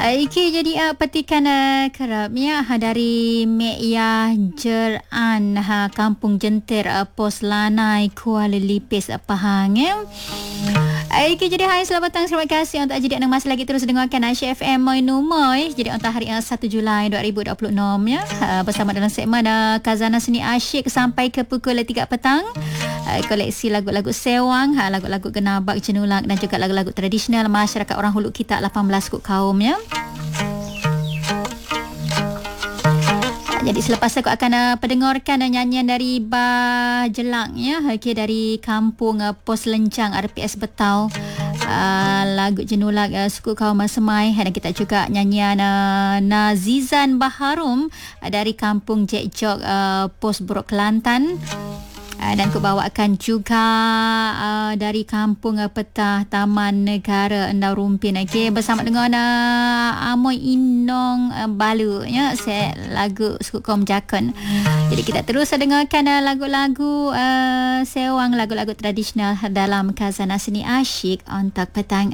Iki jadi petikan kerapnya dari Mek Yah Jeran Kampung Jentir Pos Lanai Kuala Lipis Pahang. Iki jadi hai selamat petang, terima kasih untuk jadi nang masih lagi terus dengarkan Aisyah FM Moi Numoy. Jadi untuk hari 1 Julai 2026 ya, bersama dalam segmen Khazanah Seni Asyik sampai ke pukul 3 petang. Koleksi lagu-lagu sewang, lagu-lagu genabak, jenulak dan juga lagu-lagu tradisional masyarakat orang Hulu Kitak 18 kut kaum ya. Jadi selepas aku akan pendengarkan nyanyian dari Bah Jelang ya, okay, dari kampung Pos Lencang RPS Betau. Lagu jenulak suku kaum Semai, dan kita juga nyanyian Nazizan Baharum dari kampung Jek Jok Pos Buruk Kelantan. Dan aku bawakan juga dari kampung Petah Taman Negara Endau Rumpin, okay, bersama dengan Amoy Inong Balu ya, saya lagu suku kaum Jakun. Jadi kita terus dengarkan lagu-lagu sewang, lagu-lagu tradisional dalam Khazanah Seni Asyik untuk petang.